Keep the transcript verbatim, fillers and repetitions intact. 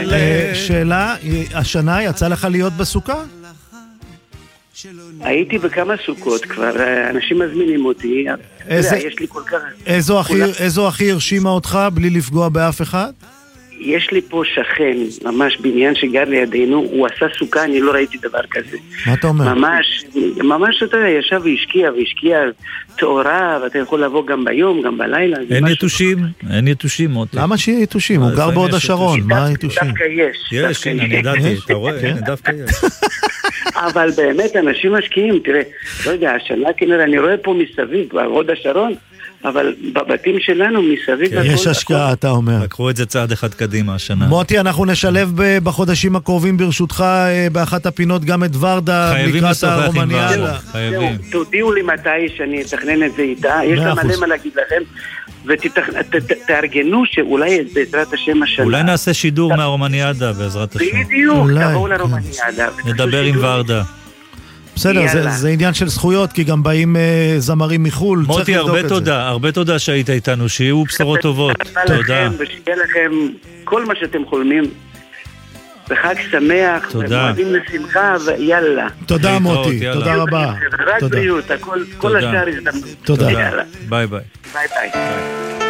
שאלה, השנה יצא לך להיות בסוכה? הייתי בכמה סוכות כבר, אנשים מזמינים אותי. איזה- יש לי כל כך... איזו הכי- איזו הכי הרשימה אותך בלי לפגוע באף אחד? יש לי פה שכן, ממש בניין שגר לידינו, הוא עשה סוכה, אני לא ראיתי דבר כזה. מה אתה אומר? ממש, ממש אתה יודע, ישב והשקיע, והשקיע תאורה, ואתה יכול לבוא גם ביום, גם בלילה. זה אין משהו- יתושים, אין יתושים מוטי. למה שיהיה יתושים? הוא גר לפעמים בהוד יש השרון, יתושים. מה היתושים? דווקא יש. יש, דווקא הנה, אני יש. ידעתי, אתה רואה, הנה, דווקא יש. אבל באמת, אנשים משקיעים, תראה, לא יודע, השנה כנראה, אני רואה פה מסביב, בהוד השרון, אבל בבתים שלנו מסביב... הכל- יש השקעה, אתה אומר. לקחו את זה צעד אחד קדימה השנה. מוטי, אנחנו נשלב ב- בחודשים הקרובים ברשותך אה, באחת הפינות גם את ורדה חייבים לקראת לשוחח עם הרומניאדה. ורדה, חייבים. זהו, תודיעו לי מתי שאני אתכנן את זה איתה, יש מאה לה אחוז. מלא מה להגיד לכם, ותארגנו שאולי בעזרת השם השנה. אולי נעשה שידור מהרומניאדה בעזרת השם. בדיוק, אולי, תבואו כן. לרומניאדה. נדבר עם ורדה. בסדר, זה, יאללה. זה עניין של זכויות, כי גם באים אה, זמרים מחול. צריך מוטי, לבדוק הרבה את זה. תודה, הרבה תודה שהיית איתנו, שיהיו בשורות טובות. תודה תודה. לכם, ושיהיה לכם כל מה שאתם חולמים. וחג שמח, תודה. ומועדים לשמחה, ויאללה. תודה להתראות, מוטי, יאללה. תודה רבה. רק תודה. בריאות, הכל, כל תודה. השאר הזדמנות. תודה. יאללה. ביי ביי. ביי ביי.